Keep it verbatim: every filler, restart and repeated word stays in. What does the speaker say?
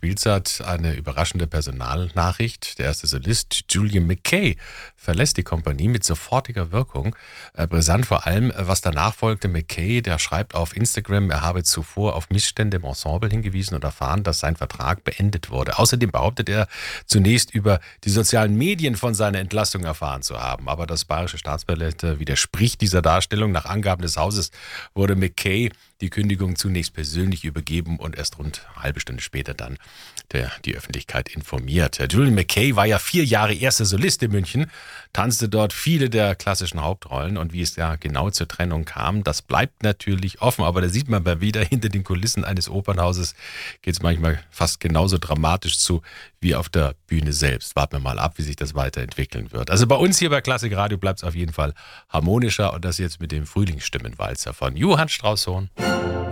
spielst, eine überraschende Personalnachricht. Der erste Solist, Julian McKay, verlässt die Kompanie mit sofortiger Wirkung. Äh, brisant vor allem, was danach folgte. McKay, der schreibt auf Instagram, er habe zuvor auf Missstände im Ensemble hingewiesen und erfahren, dass sein Vertrag beendet wurde. Außerdem behauptet er, zunächst über die sozialen Medien von seiner Entlassung erfahren zu haben. Aber das Bayerische Staatsballett widerspricht dieser Darstellung. Nach Angaben des Hauses wurde McKay die Kündigung zunächst persönlich übergeben und erst rund eine halbe Stunde später dann der, die Öffentlichkeit informiert. Julian McKay war ja vier Jahre erster Solist in München, tanzte dort viele der klassischen Hauptrollen und wie es ja genau zur Trennung kam, das bleibt natürlich offen, aber da sieht man mal wieder, hinter den Kulissen eines Opernhauses geht es manchmal fast genauso dramatisch zu wie auf der Bühne selbst. Warten wir mal ab, wie sich das weiterentwickeln wird. Also bei uns hier bei Klassik Radio bleibt es auf jeden Fall harmonischer und das jetzt mit dem Frühlingsstimmenwalzer von Johann Strauss Sohn.